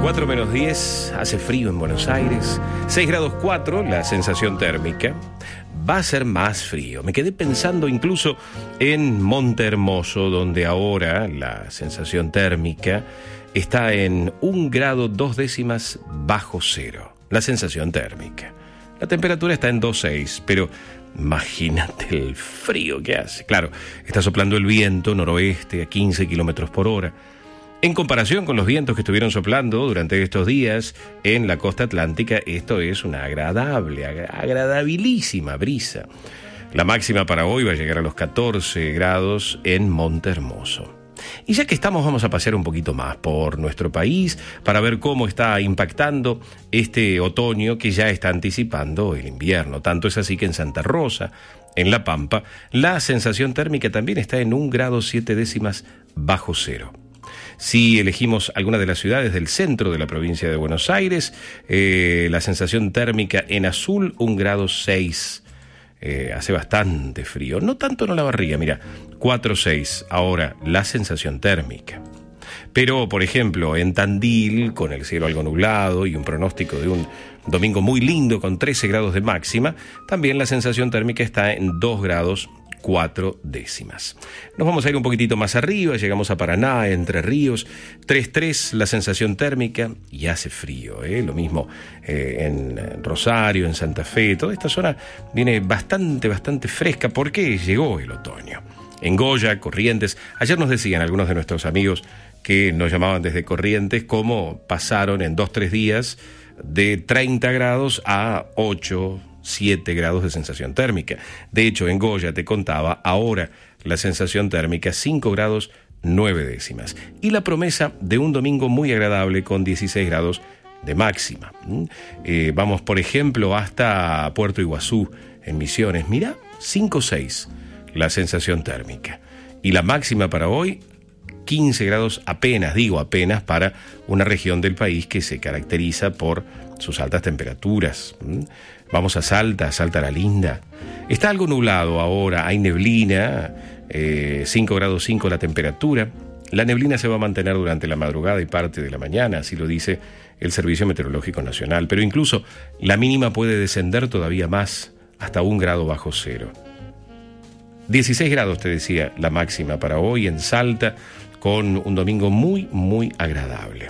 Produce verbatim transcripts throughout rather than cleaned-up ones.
cuatro menos diez, hace frío en Buenos Aires, seis grados cuatro la sensación térmica. Va a ser más frío. Me quedé pensando incluso en Monte Hermoso, donde ahora la sensación térmica está en un grado dos décimas bajo cero. La sensación térmica. La temperatura está en dos seis, pero imagínate el frío que hace. Claro, está soplando el viento noroeste a quince kilómetros por hora. En comparación con los vientos que estuvieron soplando durante estos días en la costa atlántica, esto es una agradable, agradabilísima brisa. La máxima para hoy va a llegar a los catorce grados en Monte Hermoso. Y ya que estamos, vamos a pasear un poquito más por nuestro país para ver cómo está impactando este otoño que ya está anticipando el invierno. Tanto es así que en Santa Rosa, en La Pampa, la sensación térmica también está en un grado siete décimas bajo cero. Si elegimos alguna de las ciudades del centro de la provincia de Buenos Aires, eh, la sensación térmica en azul, un grado seis. Eh, hace bastante frío. No tanto en Olavarría, mira, cuatro seis. Ahora, la sensación térmica. Pero, por ejemplo, en Tandil, con el cielo algo nublado y un pronóstico de un domingo muy lindo con trece grados de máxima, también la sensación térmica está en dos grados cuatro décimas. Nos vamos a ir un poquitito más arriba, llegamos a Paraná, Entre Ríos, tres tres la sensación térmica y hace frío, ¿eh? Lo mismo eh, en Rosario, en Santa Fe, toda esta zona viene bastante, bastante fresca porque llegó el otoño. En Goya, Corrientes, ayer nos decían algunos de nuestros amigos que nos llamaban desde Corrientes cómo pasaron en dos, tres días de treinta grados a ocho, siete grados de sensación térmica. De hecho, en Goya, te contaba, ahora la sensación térmica cinco grados nueve décimas. Y la promesa de un domingo muy agradable con dieciséis grados de máxima. Eh, vamos, por ejemplo, hasta Puerto Iguazú, en Misiones. Mira, cinco seis la sensación térmica. Y la máxima para hoy, quince grados apenas, digo apenas, para una región del país que se caracteriza por sus altas temperaturas. Vamos a Salta, Salta la Linda. Está algo nublado ahora, hay neblina, eh, cinco grados cinco la temperatura. La neblina se va a mantener durante la madrugada y parte de la mañana, así lo dice el Servicio Meteorológico Nacional. Pero incluso la mínima puede descender todavía más, hasta un grado bajo cero. dieciséis grados, te decía, la máxima para hoy en Salta, con un domingo muy, muy agradable.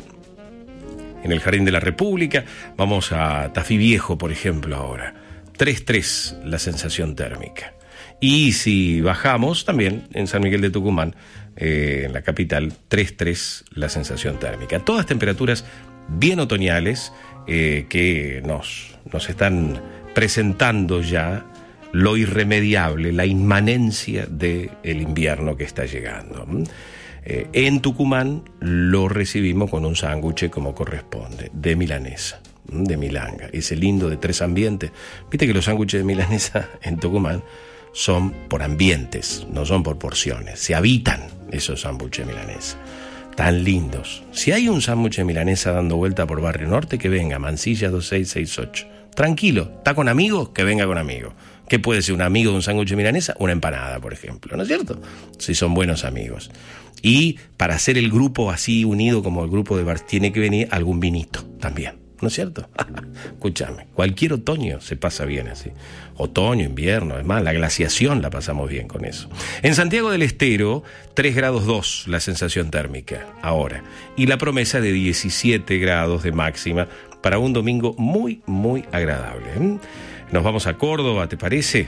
En el Jardín de la República, vamos a Tafí Viejo, por ejemplo, ahora. tres tres la sensación térmica. Y si bajamos, también en San Miguel de Tucumán, eh, en la capital, tres tres la sensación térmica. Todas temperaturas bien otoñales eh, que nos, nos están presentando ya lo irremediable, la inmanencia del invierno que está llegando. Eh, en Tucumán lo recibimos con un sándwich como corresponde, de milanesa, de milanga, ese lindo de tres ambientes. Viste que los sándwiches de milanesa en Tucumán son por ambientes, no son por porciones, se habitan esos sándwiches de milanesa, tan lindos. Si hay un sándwich de milanesa dando vuelta por Barrio Norte, que venga, Mansilla dos seis seis ocho. Tranquilo, ¿está con amigos? Que venga con amigos. ¿Qué puede ser un amigo de un sándwich de milanesa? Una empanada, por ejemplo, ¿no es cierto? Si son buenos amigos. Y para hacer el grupo así unido como el grupo de Bar, tiene que venir algún vinito también, ¿no es cierto? Escúchame, cualquier otoño se pasa bien así. Otoño, invierno, además la glaciación la pasamos bien con eso. En Santiago del Estero, tres grados dos la sensación térmica ahora. Y la promesa de diecisiete grados de máxima para un domingo muy, muy agradable. ¿eh? Nos vamos a Córdoba, ¿te parece?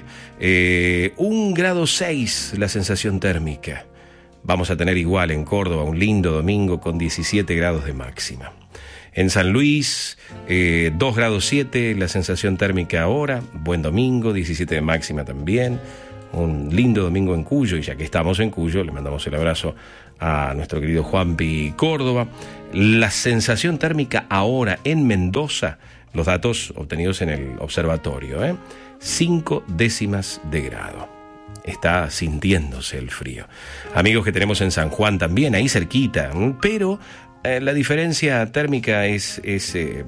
Eh, un grado seis la sensación térmica. Vamos a tener igual en Córdoba un lindo domingo con diecisiete grados de máxima. En San Luis, eh, dos grados siete la sensación térmica ahora. Buen domingo, diecisiete de máxima también. Un lindo domingo en Cuyo, y ya que estamos en Cuyo, le mandamos el abrazo a nuestro querido Juanpi Córdoba. La sensación térmica ahora en Mendoza, los datos obtenidos en el observatorio, ¿eh? cinco décimas de grado. Está sintiéndose el frío. Amigos que tenemos en San Juan también, ahí cerquita, pero eh, la diferencia térmica es, es eh,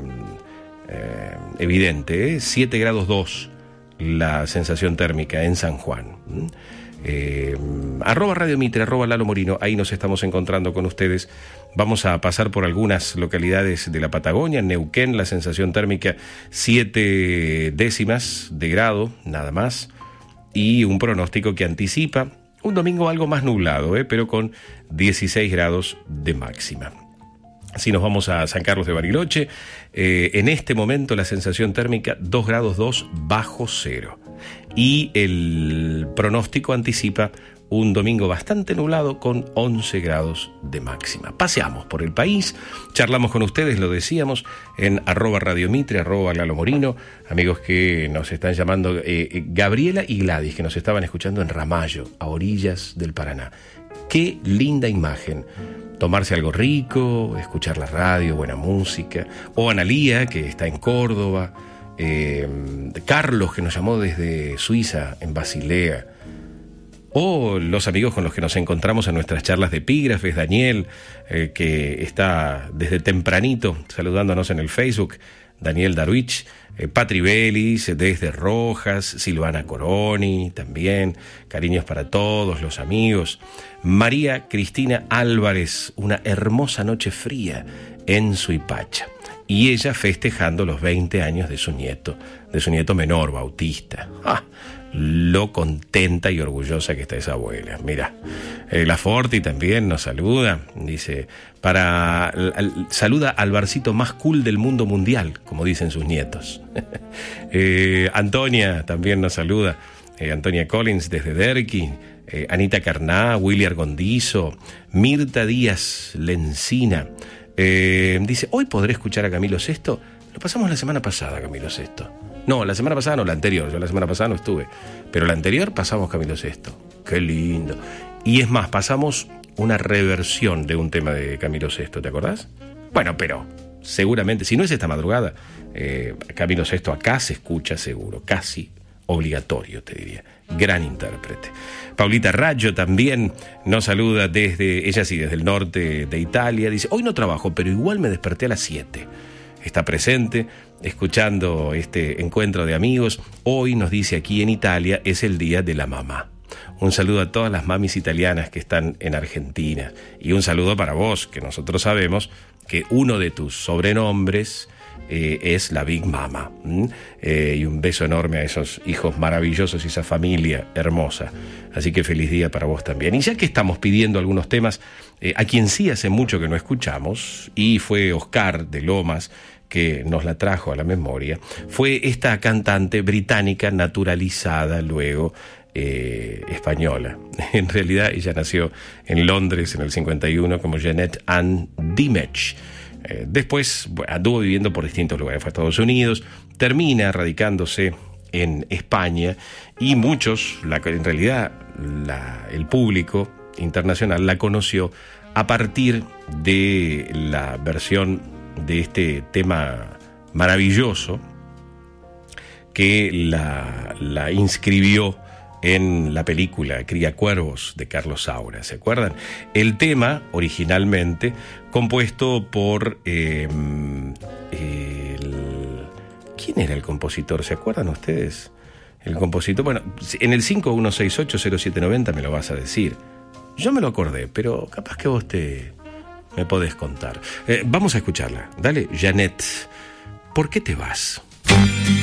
eh, evidente, ¿eh? siete grados dos la sensación térmica en San Juan. Eh, arroba Radio Mitre, arroba Lalo Morino, ahí nos estamos encontrando con ustedes. Vamos a pasar por algunas localidades de la Patagonia. En Neuquén la sensación térmica siete décimas de grado, nada más, y un pronóstico que anticipa un domingo algo más nublado, eh, pero con dieciséis grados de máxima. Si nos vamos a San Carlos de Bariloche, eh, en este momento la sensación térmica dos grados dos bajo cero. Y el pronóstico anticipa un domingo bastante nublado con once grados de máxima. Paseamos por el país, charlamos con ustedes, lo decíamos, en arroba Radio Mitre, arroba Lalo Morino, amigos que nos están llamando, eh, Gabriela y Gladys, que nos estaban escuchando en Ramallo, a orillas del Paraná. Qué linda imagen. Tomarse algo rico, escuchar la radio, buena música. O Analía, que está en Córdoba. Eh, Carlos, que nos llamó desde Suiza, en Basilea. O los amigos con los que nos encontramos en nuestras charlas de epígrafes. Daniel, eh, que está desde tempranito saludándonos en el Facebook. Daniel Darwich, eh, Patri Belis, desde Rojas, Silvana Coroni, también, cariños para todos los amigos. María Cristina Álvarez, una hermosa noche fría en Suipacha. Y ella festejando los veinte años de su nieto, de su nieto menor, Bautista. ¡Ah! Lo contenta y orgullosa que está esa abuela. Mira, eh, la Forti también nos saluda, dice, para al, saluda al barcito más cool del mundo mundial, como dicen sus nietos. eh, Antonia también nos saluda, eh, Antonia Collins desde Derqui, eh, Anita Carná, Willy Argondizo, Mirta Díaz Lencina. Eh, dice, hoy podré escuchar a Camilo Sesto. Lo pasamos la semana pasada, Camilo Sesto. No, la semana pasada no, la anterior. Yo la semana pasada no estuve. Pero la anterior pasamos Camilo Sesto. Qué lindo. Y es más, pasamos una reversión de un tema de Camilo Sesto, ¿te acordás? Bueno, pero seguramente, si no es esta madrugada, eh, Camilo Sesto acá se escucha seguro, casi obligatorio, te diría. Gran intérprete. Paulita Raggio también nos saluda desde, ella sí, desde el norte de Italia. Dice, hoy no trabajo, pero igual me desperté a las siete. Está presente, escuchando este encuentro de amigos. Hoy nos dice aquí en Italia es el día de la mamá. Un saludo a todas las mamis italianas que están en Argentina. Y un saludo para vos, que nosotros sabemos que uno de tus sobrenombres eh, es la Big Mama. ¿Mm? Eh, y un beso enorme a esos hijos maravillosos y esa familia hermosa. Así que feliz día para vos también. Y ya que estamos pidiendo algunos temas, eh, a quien sí hace mucho que no escuchamos, y fue Oscar de Lomas, que nos la trajo a la memoria, fue esta cantante británica naturalizada luego eh, española. En realidad ella nació en Londres en el cincuenta y uno como Jeanette Ann Dimech. Eh, después bueno, anduvo viviendo por distintos lugares, fue a Estados Unidos, termina radicándose en España y muchos, la, en realidad la, el público internacional la conoció a partir de la versión de este tema maravilloso que la, la inscribió en la película Cría Cuervos de Carlos Saura, ¿se acuerdan? El tema originalmente compuesto por eh, el, ¿quién era el compositor? ¿Se acuerdan ustedes? El compositor, bueno, en el cinco uno seis ocho cero siete nueve cero me lo vas a decir. Yo me lo acordé, pero capaz que vos te me podés contar. Eh, vamos a escucharla. Dale, Jeanette, ¿por qué te vas?